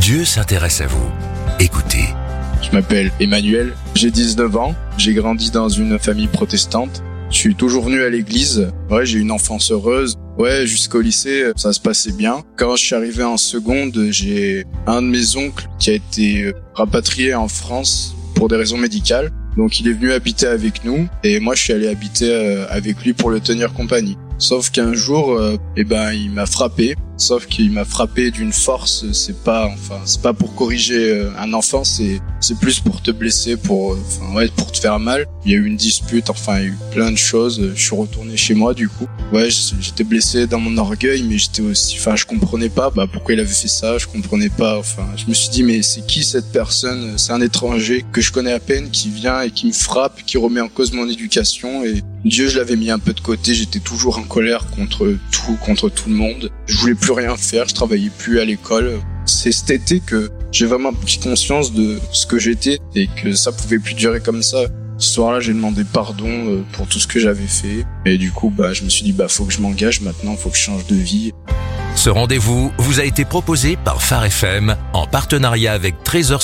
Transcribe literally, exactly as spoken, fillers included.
Dieu s'intéresse à vous. Écoutez. Je m'appelle Emmanuel, j'ai dix-neuf ans, j'ai grandi dans une famille protestante. Je suis toujours venu à l'église. Ouais, j'ai eu une enfance heureuse. Ouais, jusqu'au lycée, ça se passait bien. Quand je suis arrivé en seconde, j'ai un de mes oncles qui a été rapatrié en France pour des raisons médicales. Donc il est venu habiter avec nous et moi je suis allé habiter avec lui pour le tenir compagnie. Sauf qu'un jour, euh, eh ben, il m'a frappé. Sauf qu'il m'a frappé d'une force. C'est pas, enfin, c'est pas pour corriger euh, un enfant. C'est, c'est plus pour te blesser, pour, euh, enfin, ouais, pour te faire mal. Il y a eu une dispute. Enfin, il y a eu plein de choses. Je suis retourné chez moi, du coup. Ouais, j'étais blessé dans mon orgueil, mais j'étais aussi, enfin, je comprenais pas, bah, pourquoi il avait fait ça. Je comprenais pas. Enfin, je me suis dit, mais c'est qui cette personne? C'est un étranger que je connais à peine qui vient et qui me frappe, qui remet en cause mon éducation. Et Dieu, je l'avais mis un peu de côté. J'étais toujours en colère contre tout, contre tout le monde. Je voulais plus rien faire, je travaillais plus à l'école. C'est cet été que j'ai vraiment pris conscience de ce que j'étais et que ça pouvait plus durer comme ça. Ce soir-là, j'ai demandé pardon pour tout ce que j'avais fait. Et du coup, bah, je me suis dit, bah, faut que je m'engage maintenant, faut que je change de vie. Ce rendez-vous vous a été proposé par Phare F M en partenariat avec Trésor